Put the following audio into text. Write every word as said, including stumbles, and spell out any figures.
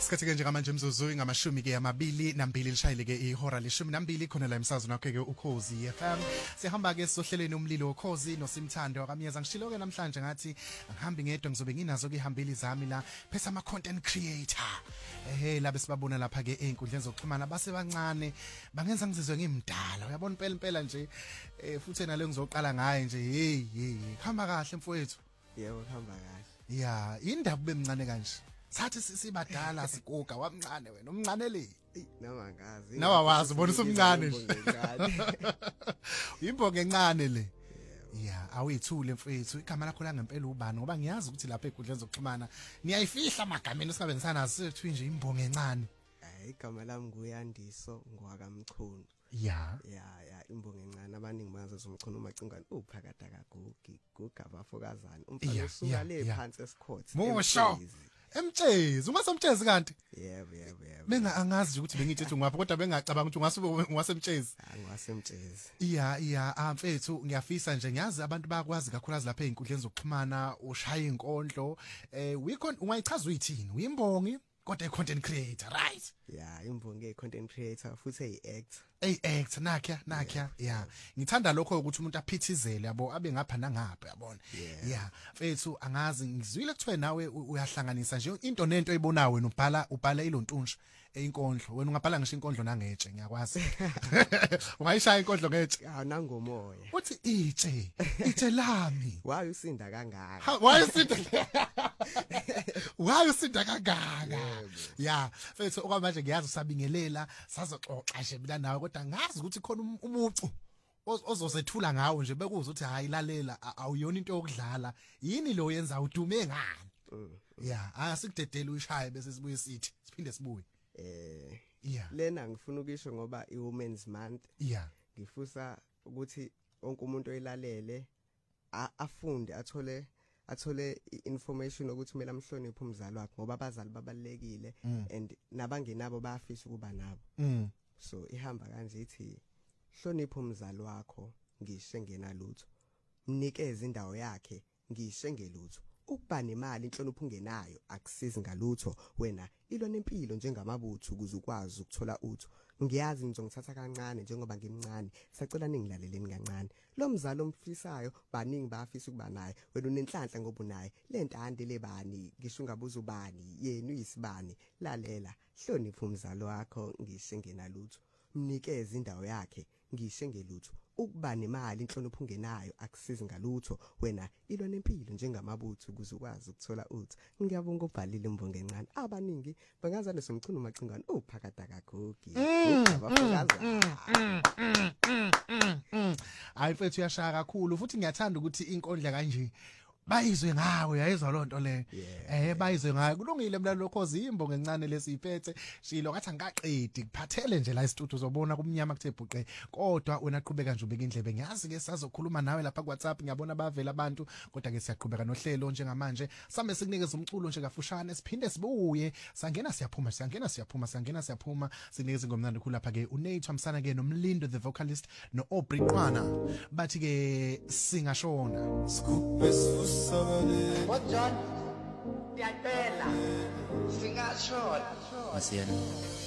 Isikhathi ke njengamanje imzuzu ngamashumi ke yamabili nambili lishayile ke ihora leshumi nambili khona la emsazweni wakhe ke uKhozi F M. Sihamba ke sohlelweni umlilo uKhozi noSimthando akamyeza ngishilo ke namhlanje ngathi ngihambi ngedwa ngizobe nginazo ke ihambili zami la phesa ama content creator. Eh labe sibabona lapha ke einkundleni zokuxhumana basebancane bangenza ngizizwe ngimdala. Uyabona impela impela nje eh futhi nale ngizoqala ngaye nje hey hey khamba kahle mfowethu. Yebo khamba kahle. Yeah, indaba bemncane kanje. Sathi sisibadala sikuga wamncane wena umncane le. Nama ngazi. Nawa wazi bona usumncane nje. Imbonge encane le. Yeah, awuyithule mfethu igama lakho la ngempela ubani ngoba ngiyazi ukuthi lapha enkundleni zokuxhumana niyayifihla amagameni singabe ngisanazi sethu nje imbonge encane. Eh igama lami nguyandiso ngwakamchunu. Yeah. Yeah, yeah imbonge encane abaningi bazo zomchunu umacingwane uphakada kagugi guga abafokazana umfana usuka le phansi esikhothi. Musho. Emtshezi ungasemtshezi kanti? Yebo yebo yebo. Benga angazi ukuthi bengithi ngapha kodwa bengacabanga ukuthi ungasuke ungasemtshezi. Angasemtshezi. Iya iya amfethu ngiyafisa nje ngiyazi abantu bayakwazi kakhulu lapha einkundleni zokuxhumana ushaya inkondlo eh uyikho ungayichaza uyithini uyimbongi kodwa i content creator right? Yeah imbongi content creator futhi ay actor. Ay actor nakya nakya yeah ngithanda lokho ukuthi umuntu aphithizele yabo abe ngapha nangapha yabona yeah mfethu angazi ngizwile kuthiwe nawe uyahlanganisa nje into nento eyibonayo wena ubhala ubhala ilontuntsha einkondlo wena ungabhala ngisho inkondlo nangetshe ngiyakwazi ungayishaya inkondlo ngetshe ah nangomoya uthi itshe itshe lami why usinda kangaka why usinda why usinda kangaka yeah mfethu okwamanje ngiyazi usabingelela sazoxoxa nje mina nawe kodwa ngazi ukuthi khona umucu ozosethula ngawo nje bekuza ukuthi hayi lalela awuyona into yokudlala yini lo yenza udume ngani yeah asikudedela uyishaye bese sibuye sithi siphinde sibuye eh yeah lena ngifuna ukisho ngoba i women's month yeah ngifusa ukuthi wonke umuntu oyilalele afunde athole athole information ukuthi kumele amhloniphe umzali wakhe ngoba abazali babalekile and nabangenabo bayafisa ukuba nabo so ihamba kanje ithi hlonipha umzali wakho ngisho ngenalutho mnikeze indawo yakhe ngisho ngelutho ukuba nemali inhlonipho ungenayo akusizi ngalutho wena ilo nempilo njengamabutho ukuze ukwazi ukuthola utho ngiyazi ngizongithatha kancane njengoba ngimncane sacela ningilaleleni kancane lo mzali omfisayo baningi bayafisa ukuba naye wena unenhlanhla ngoba unaye lentande lebani ngisho ungabuza ubani yena uyisibani lalela hlonipha umzali wakho ngisho ngenalutho mnikeze indawo yakhe ngisho ngelutho ukuba nemali inhlonipho ungenayo akusizi ngalutho wena ilo nempilo njengamabutho ukuze ukwazi ukuthola utho ngiyabonga ubhalile imbonge encane abaningi bangazana somchunu macingwane uphakada kagugi abafakaza hayi mfethu uyashaya kakhulu futhi ngiyathanda ukuthi inkondla kanje bayizwe ngawe yayizwa lonto le eh bayizwe ngawe kulungile mina lokho zimbonge encane lesiphethe shilo ngathi angaqedi kuphathele nje la istudio uzobona kumnyama kuthe bhuqe kodwa wena qhubeka nje ubeka indlebe ngiyazi ke sazokhuluma nawe lapha ku WhatsApp ngiyabona bavela abantu kodwa ke siyaqhubeka nohlelo njengamanje sambe sikunikeza umculo nje kafushane siphinde sibuye sangena siyaphuma siyangena siyaphuma sangena siyaphuma sinikeza ingomnandi khulu lapha ke uNate Msana ke nomlindo the vocalist no Aubrey Qwana bathi ke singashona Scoop What John? Diatela. Singashona. Masiyana.